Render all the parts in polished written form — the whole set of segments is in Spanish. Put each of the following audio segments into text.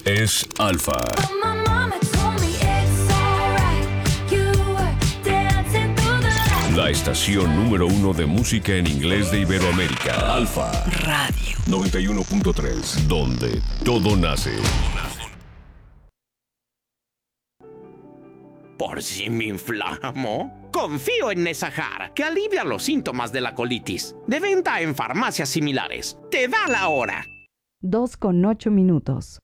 es Alfa. La estación número 1 de música en inglés de Iberoamérica. Alfa Radio 91.3, donde todo nace. ¿Por si me inflamo? Confío en Nesahar, que alivia los síntomas de la colitis. De venta en farmacias similares. ¡Te da la hora! 2:08.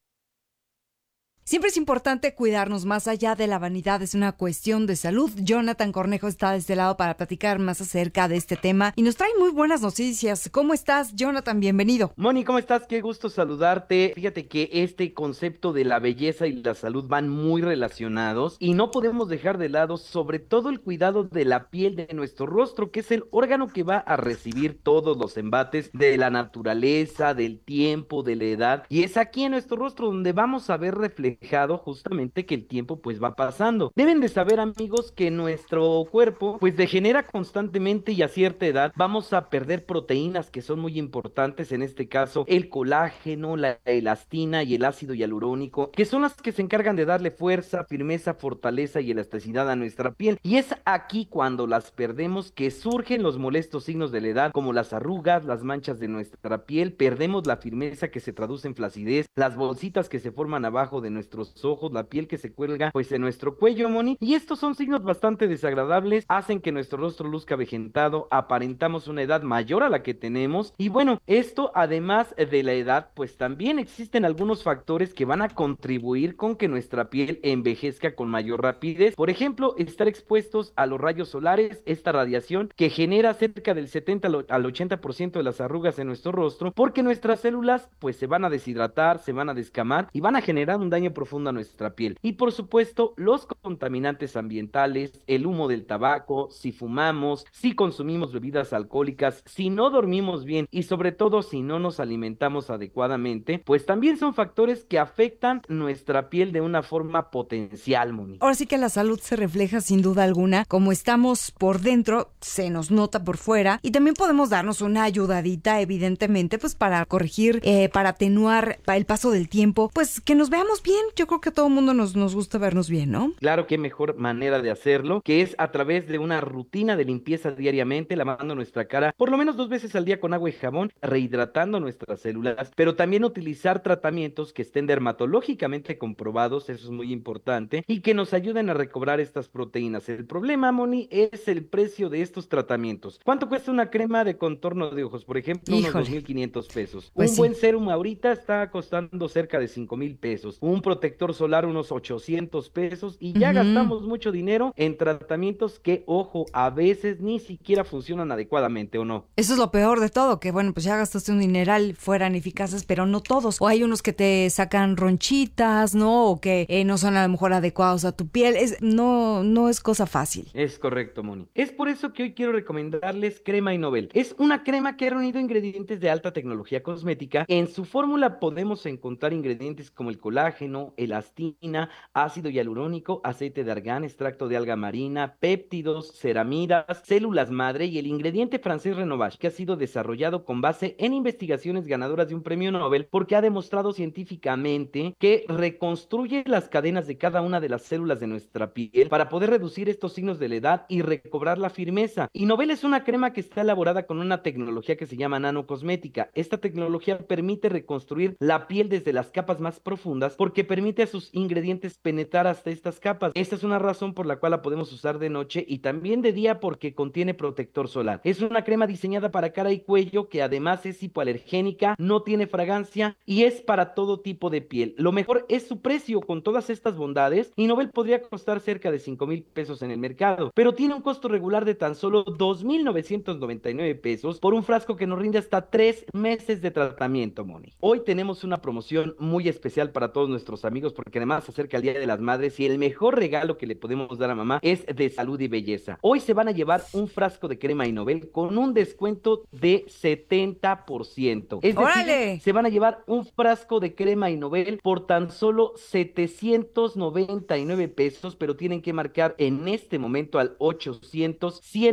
Siempre es importante cuidarnos más allá de la vanidad, es una cuestión de salud. Jonathan Cornejo está de este lado para platicar más acerca de este tema y nos trae muy buenas noticias. ¿Cómo estás, Jonathan? Bienvenido. Moni, ¿cómo estás? Qué gusto saludarte. Fíjate que este concepto de la belleza y la salud van muy relacionados y no podemos dejar de lado sobre todo el cuidado de la piel de nuestro rostro, que es el órgano que va a recibir todos los embates de la naturaleza, del tiempo, de la edad, y es aquí en nuestro rostro donde vamos a ver reflejado justamente que el tiempo pues va pasando. Deben de saber, amigos, que nuestro cuerpo pues degenera constantemente y a cierta edad vamos a perder proteínas que son muy importantes, en este caso el colágeno, la elastina y el ácido hialurónico, que son las que se encargan de darle fuerza, firmeza, fortaleza y elasticidad a nuestra piel. Y es aquí cuando las perdemos que surgen los molestos signos de la edad, como las arrugas, las manchas de nuestra piel, perdemos la firmeza que se traduce en flacidez, las bolsitas que se forman abajo de nuestros ojos, la piel que se cuelga pues en nuestro cuello, Moni, y estos son signos bastante desagradables, hacen que nuestro rostro luzca avejentado, aparentamos una edad mayor a la que tenemos, y bueno, esto además de la edad, pues también existen algunos factores que van a contribuir con que nuestra piel envejezca con mayor rapidez. Por ejemplo, estar expuestos a los rayos solares, esta radiación que genera cerca del 70 al 80% de las arrugas en nuestro rostro, porque nuestras células pues se van a deshidratar, se van a descamar y van a generar un daño profundo a nuestra piel. Y por supuesto, los contaminantes ambientales, el humo del tabaco, si fumamos, si consumimos bebidas alcohólicas, si no dormimos bien y sobre todo si no nos alimentamos adecuadamente, pues también son factores que afectan nuestra piel de una forma potencial, Moni. Ahora sí que la salud se refleja sin duda alguna, como estamos por dentro, se nos nota por fuera y también podemos darnos una ayudadita, evidentemente, pues para corregir, para atenuar el paso del tiempo, pues que nos veamos bien. Yo creo que a todo el mundo nos gusta vernos bien, ¿no? Claro, qué mejor manera de hacerlo, que es a través de una rutina de limpieza diariamente, lavando nuestra cara por lo menos 2 veces al día con agua y jabón, rehidratando nuestras células, pero también utilizar tratamientos que estén dermatológicamente comprobados, eso es muy importante, y que nos ayuden a recobrar estas proteínas. El problema, Moni, es el precio de estos tratamientos. ¿Cuánto cuesta una crema de contorno de ojos? Por ejemplo, unos Híjole. 2,500 pesos. Pues Un sí. buen serum ahorita está costando cerca de 5,000 pesos. Un protector solar unos 800 pesos y ya Ujú. gastamos mucho dinero en tratamientos que, ojo, a veces ni siquiera funcionan adecuadamente, ¿o no? Eso es lo peor de todo, que bueno, pues ya gastaste un dineral, fueran eficaces, pero no todos. O hay unos que te sacan ronchitas, ¿no? O que no son a lo mejor adecuados a tu piel. No es cosa fácil. Es correcto, Moni. Es por eso que hoy quiero recomendarles Crema Innovel. Es una crema que ha reunido ingredientes de alta tecnología cosmética. En su fórmula podemos encontrar ingredientes como el colágeno, elastina, ácido hialurónico, aceite de argán, extracto de alga marina, péptidos, ceramidas, células madre y el ingrediente francés Renovage, que ha sido desarrollado con base en investigaciones ganadoras de un premio Nobel porque ha demostrado científicamente que reconstruye las cadenas de cada una de las células de nuestra piel para poder reducir estos signos de la edad y recobrar la firmeza. Y Nobel es una crema que está elaborada con una tecnología que se llama nanocosmética. Esta tecnología permite reconstruir la piel desde las capas más profundas porque permite a sus ingredientes penetrar hasta estas capas. Esta es una razón por la cual la podemos usar de noche y también de día porque contiene protector solar. Es una crema diseñada para cara y cuello que además es hipoalergénica, no tiene fragancia y es para todo tipo de piel. Lo mejor es su precio. Con todas estas bondades, y Nobel podría costar cerca de 5,000 pesos en el mercado, pero tiene un costo regular de tan solo 2,999 pesos por un frasco que nos rinde hasta 3 meses de tratamiento, Moni. Hoy tenemos una promoción muy especial para todos nuestros amigos porque además se acerca el Día de las Madres y el mejor regalo que le podemos dar a mamá es de salud y belleza. Hoy se van a llevar un frasco de crema Innovel con un descuento de 70%. Es decir, ¡Órale! se van a llevar un frasco de crema Innovel por tan solo 799 pesos, pero tienen que marcar en este momento al 800 100